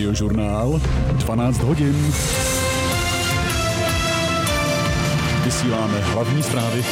Radiožurnál 12 hodin. Vysíláme hlavní zprávy.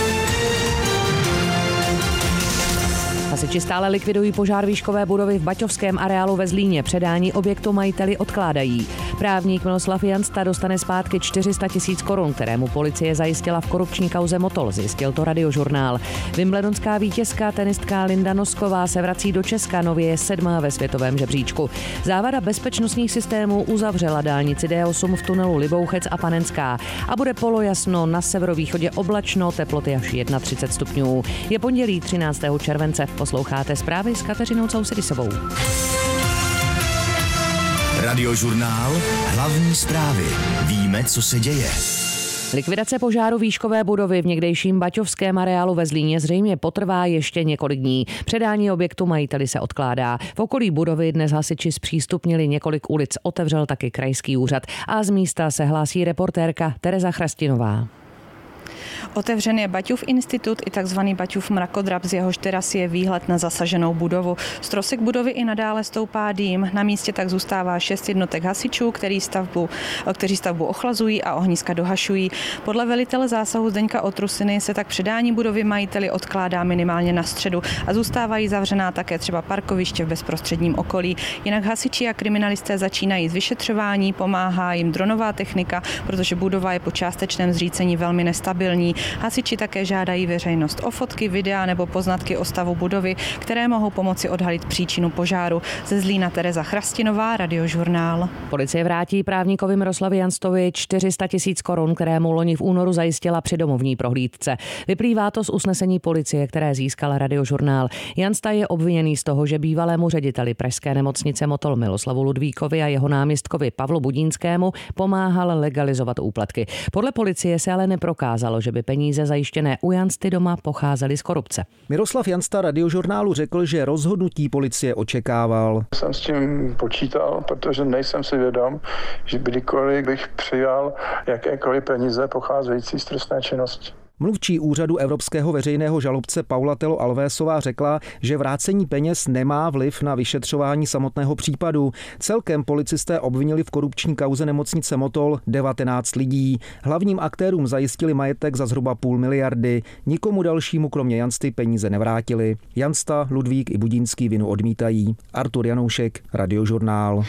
Hasiči stále likvidují požár výškové budovy v baťovském areálu ve Zlíně. Předání objektu majiteli odkládají. Právník Miroslav Jansta dostane zpátky 400 000 korun, které mu policie zajistila v korupční kauze Motol, zjistil to Radiožurnál. Wimbledonská vítězka tenistka Linda Nosková se vrací do Česka, nově je 7. ve světovém žebříčku. Závada bezpečnostních systémů uzavřela dálnici D8 v tunelu Libouchec a Panenská a bude polojasno, na severovýchodě oblačno, teploty až 31 stupňů. Je pondělí 13. července. Posloucháte zprávy s Kateřinou Causedisovou. Radiožurnál, hlavní zprávy. Víme, co se děje. Likvidace požáru výškové budovy v někdejším baťovském areálu ve Zlíně zřejmě potrvá ještě několik dní. Předání objektu majiteli se odkládá. V okolí budovy dnes hasiči zpřístupnili několik ulic, otevřel taky krajský úřad a z místa se hlásí reportérka Tereza Chrastinová. Otevřen je Baťův institut i takzvaný Baťův mrakodrap, z jehož terasy je výhled na zasaženou budovu. Z trosek budovy i nadále stoupá dým. Na místě tak zůstává 6 jednotek hasičů, kteří stavbu ochlazují a ohniska dohašují. Podle velitele zásahu Zdeňka Otrusiny se tak předání budovy majiteli odkládá minimálně na středu a zůstávají zavřená také třeba parkoviště v bezprostředním okolí. Jinak hasiči a kriminalisté začínají s vyšetřování, pomáhá jim dronová technika, protože budova je po částečném zřícení velmi nestabilní. Hasiči také žádají veřejnost o fotky, videa nebo poznatky o stavu budovy, které mohou pomoci odhalit příčinu požáru. Ze Zlína Tereza Chrastinová, Radiožurnál. Policie vrátí právníkovi Miroslavi Janstovi 400 000 korun, které mu loni v únoru zajistila při domovní prohlídce. Vyplývá to z usnesení policie, které získal Radiožurnál. Jansta je obviněný z toho, že bývalému řediteli pražské nemocnice Motol Miloslavu Ludvíkovi a jeho náměstkovi Pavlu Budínskému pomáhal legalizovat úplatky. Podle policie se ale neprokázalo, že by peníze zajištěné u Jansty doma pocházely z korupce. Miroslav Jansta Radiožurnálu řekl, že rozhodnutí policie očekával. Jsem s tím počítal, protože nejsem si vědom, že kdykoliv bych přijal jakékoliv peníze pocházející z trestné činnosti. Mluvčí úřadu evropského veřejného žalobce Paula Telo Alvésová řekla, že vrácení peněz nemá vliv na vyšetřování samotného případu. Celkem policisté obvinili v korupční kauze nemocnice Motol 19 lidí. Hlavním aktérům zajistili majetek za zhruba 500 miliardy. Nikomu dalšímu kromě Jansty peníze nevrátili. Jansta, Ludvík i Budínský vinu odmítají. Artur Janoušek, Radiožurnál.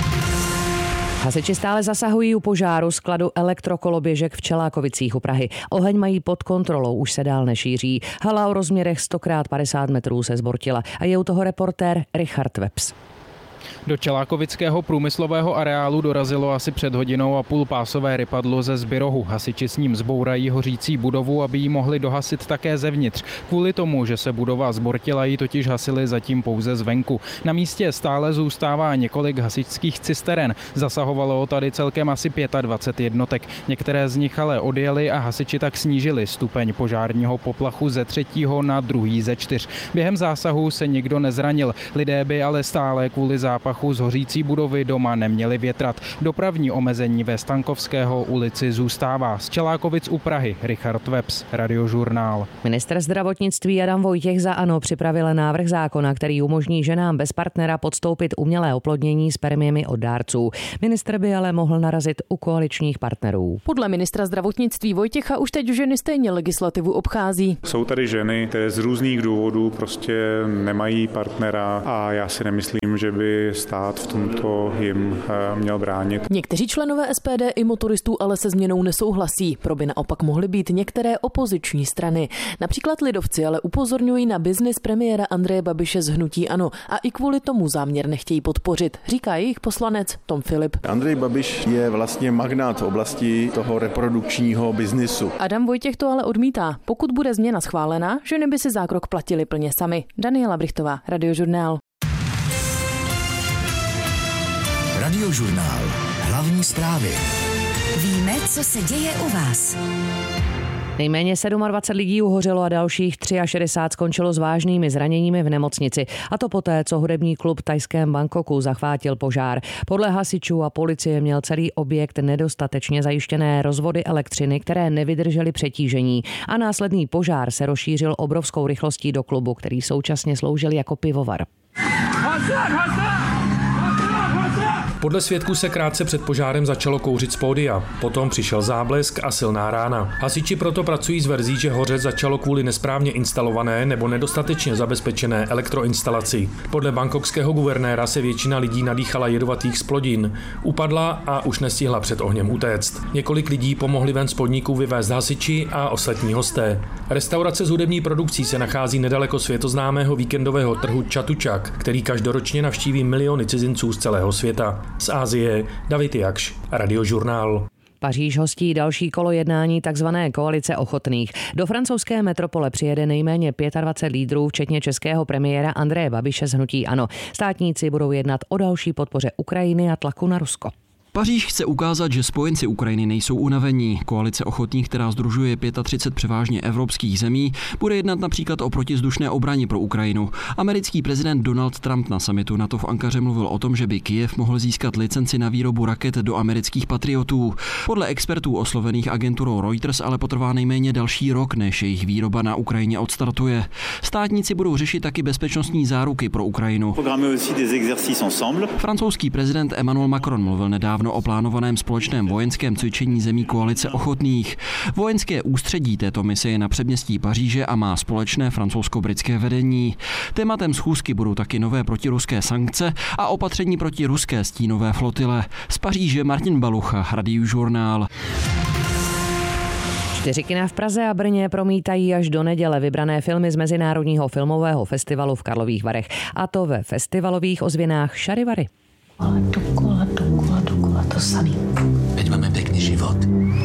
Hasiči stále zasahují u požáru skladu elektrokoloběžek v Čelákovicích u Prahy. Oheň mají pod kontrolou, už se dál nešíří. Hala o rozměrech 100x50 metrů se zbortila a je u toho reportér Richard Webs. Do Čelákovického průmyslového areálu dorazilo asi před hodinou a půl pásové rypadlo ze Zbyrohu. Hasiči s ním zbourají hořící budovu, aby ji mohli dohasit také zevnitř. Kvůli tomu, že se budova zbortila, ji totiž hasili zatím pouze zvenku. Na místě stále zůstává několik hasičských cisteren. Zasahovalo tady celkem asi 25 jednotek. Některé z nich ale odjeli a hasiči tak snížili stupeň požárního poplachu ze 3. na 2. ze 4. Během zásahu se nikdo nezranil. Lidé by ale stále kvůli zápachu z hořící budovy doma neměli větrat. Dopravní omezení ve Stankovského ulici zůstává. Z Čelákovic u Prahy Richard Webs, Radiožurnál. Ministr zdravotnictví Adam Vojtěch za ANO připravil návrh zákona, který umožní ženám bez partnera podstoupit umělé oplodnění spermiemi od dárců. Ministr by ale mohl narazit u koaličních partnerů. Podle ministra zdravotnictví Vojtěcha už teď ženy stejně legislativu obchází. Jsou tady ženy, které z různých důvodů prostě nemají partnera a já si nemyslím, že by stát v tomto jim měl bránit. Někteří členové SPD i motoristů ale se změnou nesouhlasí. Pro by naopak mohly být některé opoziční strany. Například lidovci ale upozorňují na biznis premiéra Andreje Babiše z hnutí ANO a i kvůli tomu záměr nechtějí podpořit, říká jejich poslanec Tom Filip. Andrej Babiš je vlastně magnát v oblasti toho reprodukčního biznisu. Adam Vojtěch to ale odmítá. Pokud bude změna schválena, ženy by si zákrok platily plně sami. Daniela Brichtová, Radiožurnál. Radiožurnál. Hlavní zprávy. Víme, co se děje u vás. Nejméně 27 lidí uhořelo a dalších 63 skončilo s vážnými zraněními v nemocnici. A to poté, co hudební klub v thajském Bangkoku zachvátil požár. Podle hasičů a policie měl celý objekt nedostatečně zajištěné rozvody elektřiny, které nevydržely přetížení. A následný požár se rozšířil obrovskou rychlostí do klubu, který současně sloužil jako pivovar. Podle svědků se krátce před požárem začalo kouřit z pódia. Potom přišel záblesk a silná rána. Hasiči proto pracují s verzí, že hořet začalo kvůli nesprávně instalované nebo nedostatečně zabezpečené elektroinstalaci. Podle bangkokského guvernéra se většina lidí nadýchala jedovatých zplodin. Upadla a už nestihla před ohněm utéct. Několik lidí pomohli ven z podniků vyvést hasiči a ostatní hosté. Restaurace s hudební produkcí se nachází nedaleko světoznámého víkendového trhu Chatuchak, který každoročně navštíví miliony cizinců z celého světa. Z Asie David Jakš, Radiožurnál. Paříž hostí další kolo jednání tzv. Koalice ochotných. Do francouzské metropole přijede nejméně 25 lídrů, včetně českého premiéra Andreje Babiše z hnutí ANO. Státníci budou jednat o další podpoře Ukrajiny a tlaku na Rusko. Paříž chce ukázat, že spojenci Ukrajiny nejsou unavení. Koalice ochotných, která sdružuje 35 převážně evropských zemí, bude jednat například o protizdušné obraně pro Ukrajinu. Americký prezident Donald Trump na summitu NATO v Ankaře mluvil o tom, že by Kyjev mohl získat licenci na výrobu raket do amerických Patriotů. Podle expertů oslovených agenturou Reuters ale potrvá nejméně další rok, než jejich výroba na Ukrajině odstartuje. Státníci budou řešit taky bezpečnostní záruky pro Ukrajinu. Francouzský prezident Emmanuel Macron mluvil nedávno o plánovaném společném vojenském cvičení zemí koalice ochotných. Vojenské ústředí této mise je na předměstí Paříže a má společné francouzsko-britské vedení. Tématem schůzky budou taky nové protiruské sankce a opatření proti ruské stínové flotile. Z Paříže Martin Balucha, Radiožurnál. 4 kina v Praze a Brně promítají až do neděle vybrané filmy z Mezinárodního filmového festivalu v Karlových Varech. A to ve festivalových ozvěnách Šarivary. Ale dokola, to samý. Veď máme pěkný život.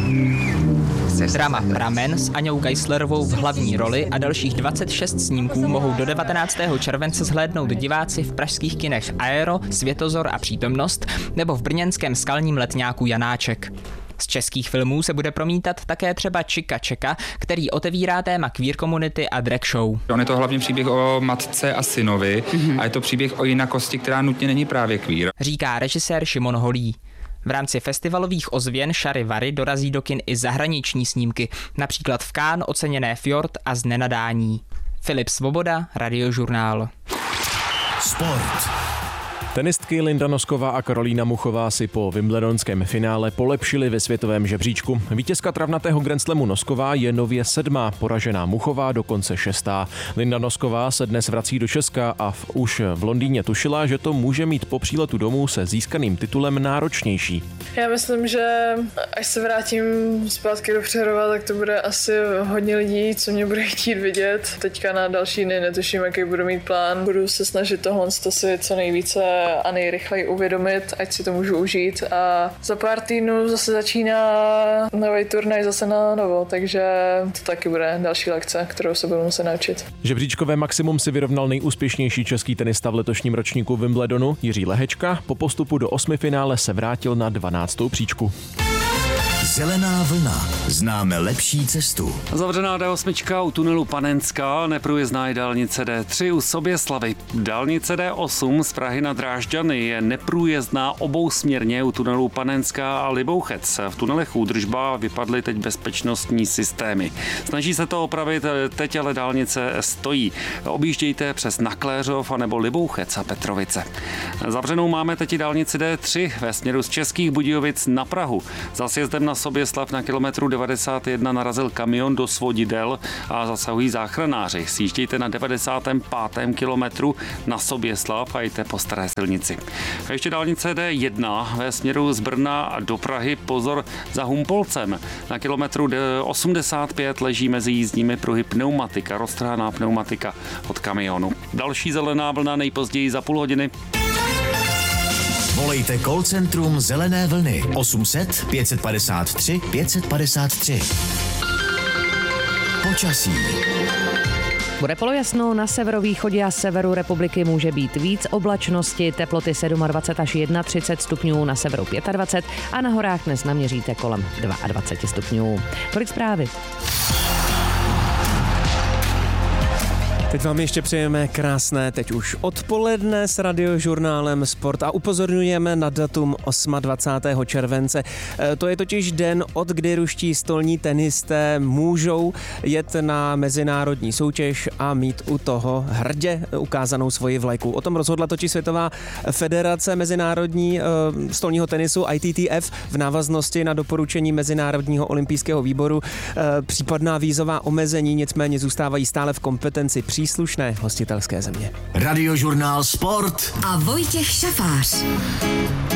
Drama Pramen s Aňou Geislerovou v hlavní roli a dalších 26 snímků mohou do 19. července zhlédnout diváci v pražských kinech Aero, Světozor a Přítomnost nebo v brněnském skalním letňáku Janáček. Z českých filmů se bude promítat také třeba Čika Čeka, který otevírá téma queer komunity a drag show. On je to hlavně příběh o matce a synovi a je to příběh o jinakosti, která nutně není právě queer. Říká režisér Šimon Holý. V rámci festivalových ozvěn Šarivary dorazí do kin i zahraniční snímky, například v Cannes oceněné Fjord a Z nenadání. Filip Svoboda, Radiožurnál. Sport. Tenistky Linda Nosková a Karolína Muchová si po wimbledonském finále polepšily ve světovém žebříčku. Vítězka travnatého grandslamu Nosková je nově 7., poražená Muchová dokonce 6. Linda Nosková se dnes vrací do Česka a už v Londýně tušila, že to může mít po příletu domů se získaným titulem náročnější. Já myslím, že až se vrátím zpátky do Přerova, tak to bude asi hodně lidí, co mě bude chtít vidět. Teďka na další dny netuším, jaký budu mít plán. Budu se snažit tohle si co nejvíce a nejrychleji uvědomit, ať si to můžu užít. A za pár týdnů zase začíná nový turnaj zase na novo, takže to taky bude další lekce, kterou se budu muset naučit. Žebříčkové maximum si vyrovnal nejúspěšnější český tenista v letošním ročníku Wimbledonu Jiří Lehečka. Po postupu do 8. finále se vrátil na 12. příčku. Zelená vlna. Známe lepší cestu. Zavřená D8 u tunelu Panenská, neprůjezdná je dálnice D3 u Soběslavy. Dálnice D8 z Prahy na Drážďany je neprůjezdná obousměrně u tunelu Panenská a Libouchec. V tunelech údržba vypadly teď bezpečnostní systémy. Snaží se to opravit, teď ale dálnice stojí. Objíždějte přes Nakléřov a nebo Libouchec a Petrovice. Zavřenou máme teď i dálnici D3 ve směru z Českých Budějovic na Prahu. Za sjezdem na Soběslav na kilometru 91 narazil kamion do svodidel a zasahují záchranáři. Sjíždějte na 95. kilometru na Soběslav a jděte po staré silnici. A ještě dálnice D1 ve směru z Brna do Prahy, pozor za Humpolcem. Na kilometru 85 leží mezi jízdními pruhy pneumatika, roztrhaná pneumatika od kamionu. Další zelená vlna nejpozději za půl hodiny. Volejte call centrum Zelené vlny 800 553 553. Počasí. Bude polojasno, na severovýchodě a severu republiky může být víc oblačnosti, teploty 27 až 31 stupňů, na severu 25 a na horách dnes naměříte kolem 22 stupňů. Tolik zprávy. Teď vám ještě přejeme krásné, teď už odpoledne s Radiožurnálem Sport a upozorňujeme na datum 28. července. To je totiž den, od kdy ruští stolní tenisté můžou jet na mezinárodní soutěž a mít u toho hrdě ukázanou svoji vlajku. O tom rozhodla totiž Světová federace mezinárodní stolního tenisu ITTF v návaznosti na doporučení Mezinárodního olympijského výboru. Případná vízová omezení nicméně zůstávají stále v kompetenci příslušné hostitelské země. Radiožurnál Sport a Vojtěch Šafář.